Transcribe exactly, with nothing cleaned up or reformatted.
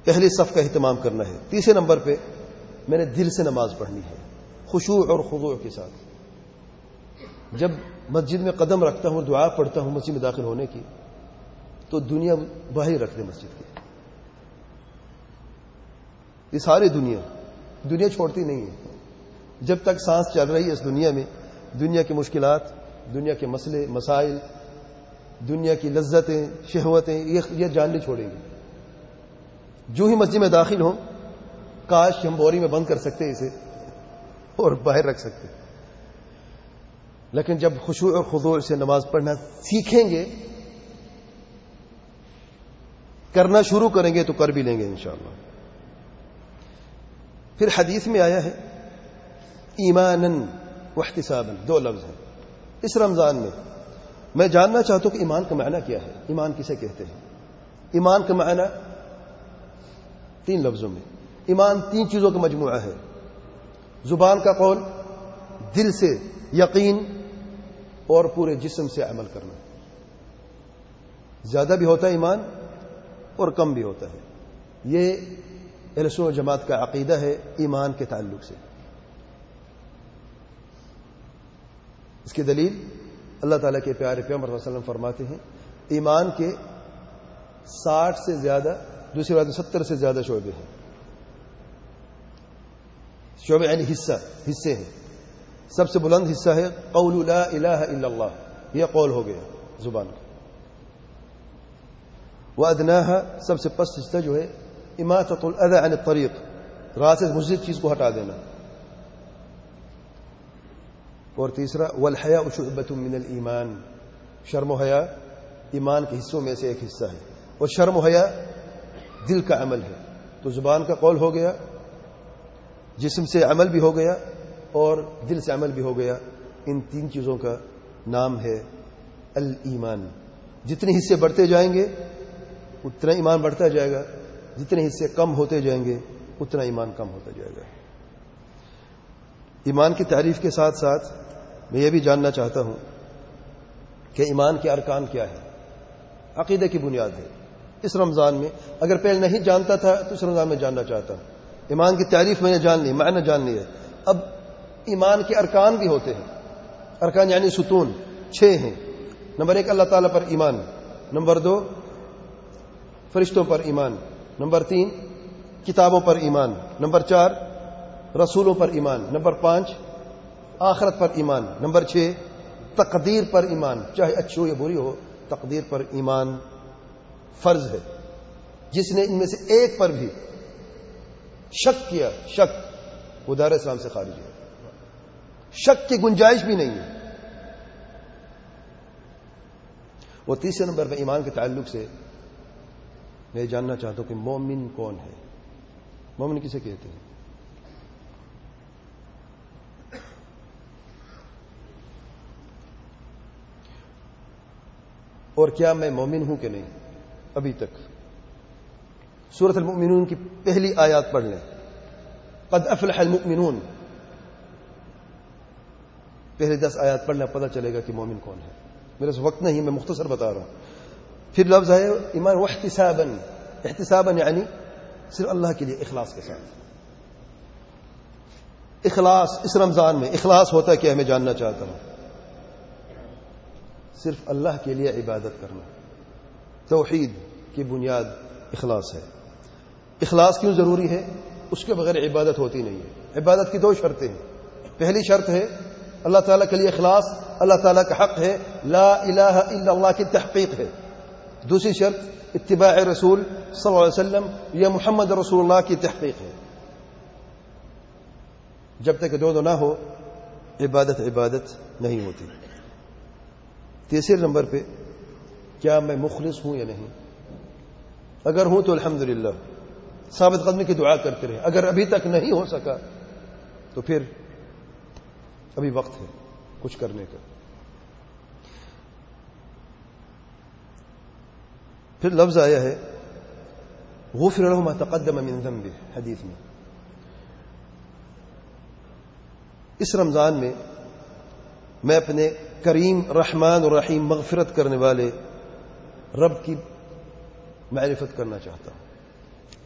پہلی صف کا اہتمام کرنا ہے. تیسرے نمبر پہ میں نے دل سے نماز پڑھنی ہے، خشوع اور خضوع کے ساتھ. جب مسجد میں قدم رکھتا ہوں، دعا پڑھتا ہوں مسجد میں داخل ہونے کی، تو دنیا باہر رکھ دے مسجد کی. یہ ساری دنیا دنیا چھوڑتی نہیں ہے. جب تک سانس چل رہی ہے اس دنیا میں، دنیا کی مشکلات، دنیا کے مسئلے مسائل، دنیا کی لذتیں شہوتیں یہ جان نہیں چھوڑیں گی. جو ہی مسجد میں داخل ہوں، کاش ہم بوری میں بند کر سکتے اسے اور باہر رکھ سکتے. لیکن جب خشوع اور خضوع سے نماز پڑھنا سیکھیں گے، کرنا شروع کریں گے تو کر بھی لیں گے انشاءاللہ. پھر حدیث میں آیا ہے ایماناً واحتساباً، دو لفظ ہیں اس رمضان میں. میں جاننا چاہتا ہوں کہ ایمان کا معنی کیا ہے، ایمان کسے کہتے ہیں. ایمان کا معنی تین لفظوں میں. ایمان تین چیزوں کا مجموعہ ہے: زبان کا قول، دل سے یقین، اور پورے جسم سے عمل کرنا. زیادہ بھی ہوتا ہے ایمان اور کم بھی ہوتا ہے. یہ اہل سنت و جماعت کا عقیدہ ہے ایمان کے تعلق سے. اس کی دلیل اللہ تعالیٰ کے پیارے پیغمبر صلی اللہ علیہ وسلم فرماتے ہیں ایمان کے ساٹھ سے زیادہ، دوسری بات ستر سے زیادہ شعبے ہیں. شعبے یعنی حصہ حصے ہیں. سب سے بلند حصہ ہے قول لا الہ الا اللہ، یہ قول ہو گیا زبان کا. وادناها، سب سے پست حصہ جو ہے اماطۃ الاذى عن الطریق، راہ سے مضر چیز کو ہٹا دینا. اور تیسرا والحیاء شعبۃ من الایمان، شرم و حیا ایمان کے حصوں میں سے ایک حصہ ہے. اور شرم و حیا دل کا عمل ہے. تو زبان کا قول ہو گیا، جسم سے عمل بھی ہو گیا اور دل سے عمل بھی ہو گیا. ان تین چیزوں کا نام ہے الایمان. جتنے حصے بڑھتے جائیں گے اتنا ایمان بڑھتا جائے گا، جتنے حصے کم ہوتے جائیں گے اتنا ایمان کم ہوتا جائے گا. ایمان کی تعریف کے ساتھ ساتھ میں یہ بھی جاننا چاہتا ہوں کہ ایمان کے ارکان کیا ہے. عقیدے کی بنیاد ہے. اس رمضان میں اگر پہلے نہیں جانتا تھا تو اس رمضان میں جاننا چاہتا ہوں. ایمان کی تعریف میں نے جان لی، معنی جان لی ہے. اب ایمان کے ارکان بھی ہوتے ہیں. ارکان یعنی ستون چھ ہیں. نمبر ایک اللہ تعالیٰ پر ایمان، نمبر دو فرشتوں پر ایمان، نمبر تین کتابوں پر ایمان، نمبر چار رسولوں پر ایمان، نمبر پانچ آخرت پر ایمان، نمبر چھ تقدیر پر ایمان، چاہے اچھی ہو یا بری ہو تقدیر پر ایمان فرض ہے. جس نے ان میں سے ایک پر بھی شک کیا، شک وہ دار اسلام سے خارج ہے. شک کی گنجائش بھی نہیں ہے. وہ تیسرے نمبر پہ ایمان کے تعلق سے میں جاننا چاہتا ہوں کہ مومن کون ہے. مومن کسے کہتے ہیں؟ اور کیا میں مومن ہوں کہ نہیں؟ ابھی تک سورۃ المؤمنون کی پہلی آیات پڑھ لیں. قد افلح المؤمنون، پہلے دس آیات پڑھنا پتہ چلے گا کہ مومن کون ہے. میرے سے وقت نہیں، میں مختصر بتا رہا ہوں. پھر لفظ ہے ایمان واحتسابا. احتسابا یعنی صرف اللہ کے لیے اخلاص کے ساتھ. اخلاص اس رمضان میں اخلاص ہوتا ہے کیا میں جاننا چاہتا ہوں. صرف اللہ کے لیے عبادت کرنا. توحید کی بنیاد اخلاص ہے. اخلاص کیوں ضروری ہے؟ اس کے بغیر عبادت ہوتی نہیں ہے. عبادت کی دو شرطیں ہیں. پہلی شرط ہے اللہ تعالیٰ کے لیے اخلاص، اللہ تعالیٰ کا حق ہے، لا الہ الا اللہ کی تحقیق ہے. دوسری شرط اتباع رسول صلی اللہ علیہ وسلم یا محمد رسول اللہ کی تحقیق ہے. جب تک دو دو نہ ہو عبادت عبادت نہیں ہوتی. تیسرے نمبر پہ کیا میں مخلص ہوں یا نہیں؟ اگر ہوں تو الحمدللہ ثابت قدمی کی دعا کرتے رہے. اگر ابھی تک نہیں ہو سکا تو پھر ابھی وقت ہے کچھ کرنے کا. پھر لفظ آیا ہے غفر له ما تقدم من ذنبه حدیث میں. اس رمضان میں میں اپنے کریم رحمان اور رحیم مغفرت کرنے والے رب کی معرفت کرنا چاہتا ہوں.